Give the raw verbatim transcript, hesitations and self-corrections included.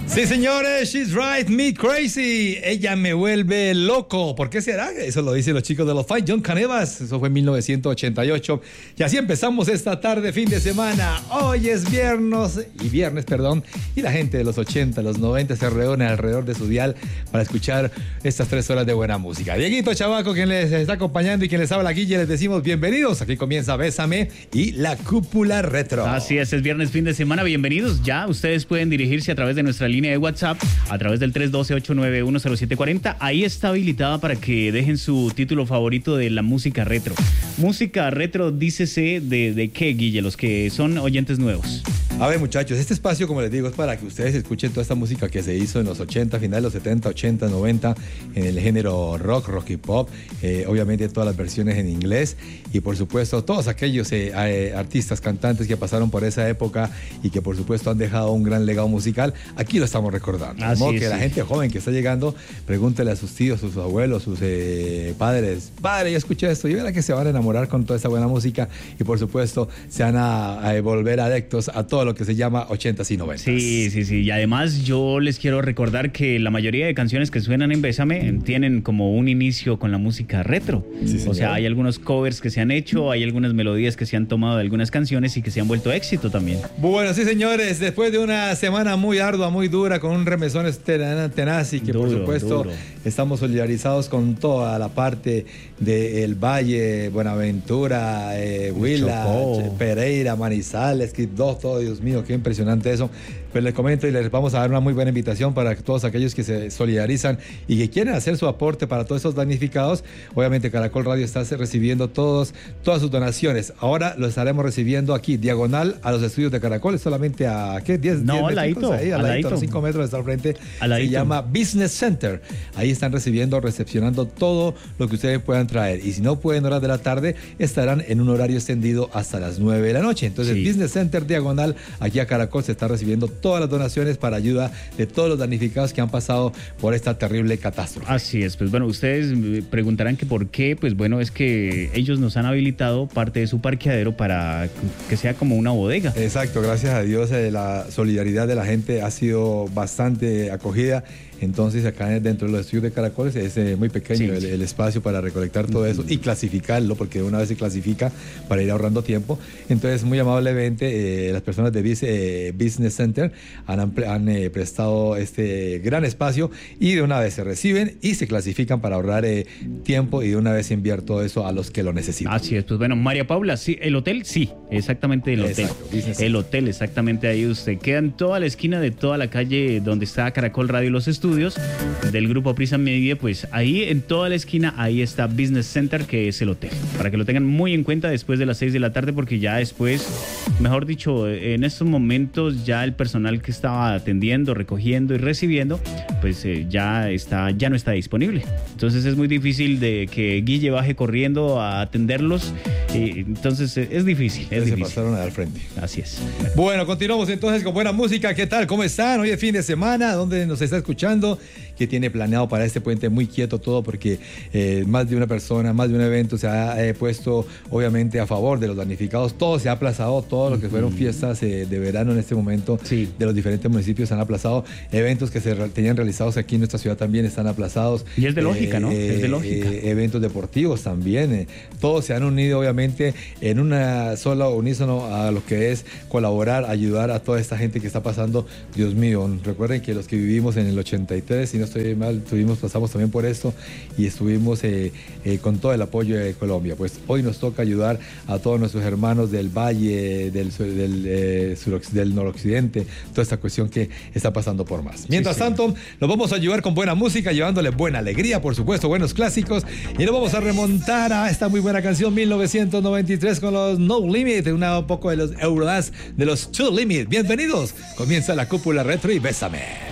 Sí, señores, she's right, me crazy. Ella me vuelve loco. ¿Por qué será? Eso lo dicen los chicos de los Fight, John Canevas. Eso fue en mil novecientos ochenta y ocho. Y así empezamos esta tarde, fin de semana. Hoy es viernes, y viernes, perdón. Y la gente de los ochenta, los noventa se reúne alrededor de su dial para escuchar estas tres horas de buena música. Dieguito Chavaco, quien les está acompañando y quien les habla aquí, ya les decimos bienvenidos. Aquí comienza Bésame y la Cúpula Retro. Así es, es viernes, fin de semana. Bienvenidos. Ya ustedes pueden dirigirse a través de nuestra línea de WhatsApp a través del tres uno dos, ocho nueve uno, cero siete cuatro cero. Ahí está habilitada para que dejen su título favorito de la música retro. Música retro, dícese de, de qué, Guille, los que son oyentes nuevos. A ver, muchachos, este espacio, como les digo, es para que ustedes escuchen toda esta música que se hizo en los ochenta, finales de los setenta, ochenta, noventa, en el género rock, rock y pop, eh, obviamente todas las versiones en inglés y por supuesto todos aquellos eh, eh, artistas, cantantes que pasaron por esa época y que por supuesto han dejado un gran legado musical, aquí lo estamos recordando. Así Como es, que sí. La gente joven que está llegando, pregúntele a sus tíos, sus abuelos, sus eh, padres, padre, yo escuché esto, y verá que se van a enamorar con toda esta buena música y por supuesto se van a, a volver adeptos a todo lo que se llama ochentas y noventas. Sí, sí, sí. Y además yo les quiero recordar que la mayoría de canciones que suenan en Bésame tienen como un inicio con la música retro. Sí, o sea, hay algunos covers que se han hecho, hay algunas melodías que se han tomado de algunas canciones y que se han vuelto éxito también. Bueno, sí, señores, después de una semana muy ardua, muy dura, con un remesón tenaz y que Duro, por supuesto duro. estamos solidarizados con toda la parte del Valle, Buenaventura, eh, Huila, Chocó. Pereira, Manizales, Quibdó, todo, Dios mío, qué impresionante eso. Pues les comento y les vamos a dar una muy buena invitación para que todos aquellos que se solidarizan y que quieren hacer su aporte para todos esos damnificados. Obviamente Caracol Radio está recibiendo todos, todas sus donaciones. Ahora lo estaremos recibiendo aquí, diagonal a los estudios de Caracol, es solamente a, ¿qué? diez, No, diez al ladito, metros ahí, al al ladito, a los ladito. cinco metros está al frente. Al Se ladito. llama Business Center. Ahí están recibiendo, recepcionando todo lo que ustedes puedan traer. Y si no pueden horas de la tarde, estarán en un horario extendido hasta las nueve de la noche. Entonces, Sí. Business Center diagonal, aquí a Caracol, se está recibiendo todas las donaciones para ayuda de todos los damnificados que han pasado por esta terrible catástrofe. Así es, pues bueno, ustedes preguntarán que por qué, pues bueno, es que ellos nos han habilitado parte de su parqueadero para que sea como una bodega. Exacto, gracias a Dios eh, la solidaridad de la gente ha sido bastante acogida. Entonces acá dentro de los estudios de Caracoles es eh, muy pequeño Sí, el, sí. el espacio para recolectar todo eso y clasificarlo, porque una vez se clasifica para ir ahorrando tiempo. Entonces muy amablemente eh, las personas de Biz- eh, Business Center han, ampli- han eh, prestado este gran espacio y de una vez se reciben y se clasifican para ahorrar eh, tiempo y de una vez enviar todo eso a los que lo necesitan. Así es, pues bueno, María Paula, sí, el hotel, sí, exactamente el hotel. Exacto, Business El hotel, exactamente ahí usted queda en toda la esquina de toda la calle donde está Caracol Radio y los estudios del grupo Prisa Media, pues ahí en toda la esquina, ahí está Business Center, que es el hotel. Para que lo tengan muy en cuenta después de las seis de la tarde, porque ya después, mejor dicho, en estos momentos ya el personal que estaba atendiendo, recogiendo y recibiendo, pues eh, ya está, ya no está disponible. Entonces es muy difícil de que Guille baje corriendo a atenderlos. Y entonces eh, es difícil, es Entonces se difícil. pasaron al frente. Así es. Bueno, continuamos entonces con buena música. ¿Qué tal? ¿Cómo están? Hoy es fin de semana. ¿Dónde nos está escuchando? ¿Qué tiene planeado para este puente? Muy quieto todo porque eh, más de una persona, más de un evento se ha eh, puesto obviamente a favor de los damnificados. Todo se ha aplazado. Todo lo que fueron fiestas eh, de verano en este momento Sí. de los diferentes municipios se han aplazado. Eventos que se re- tenían realizados aquí en nuestra ciudad también están aplazados. Y es de lógica, ¿no? Es de lógica. eh, eventos deportivos también. eh, todos se han unido obviamente en una sola unísono a lo que es colaborar, ayudar a toda esta gente que está pasando. Dios mío, recuerden que los que vivimos en el ochenta y tres, si no estoy mal, tuvimos, pasamos también por esto y estuvimos eh, eh, con todo el apoyo de Colombia. Pues hoy nos toca ayudar a todos nuestros hermanos del Valle, del, sur- del, eh, suroc- del noroccidente, toda esta cuestión que está pasando por más. Mientras sí. tanto, nos vamos a ayudar con buena música, llevándole buena alegría, por supuesto, buenos clásicos, y nos vamos a remontar a esta muy buena canción mil novecientos noventa y tres con los No Limit, una un poco de los Eurodance de los Two Limit. Bienvenidos, comienza la Cúpula Retro y Bésame.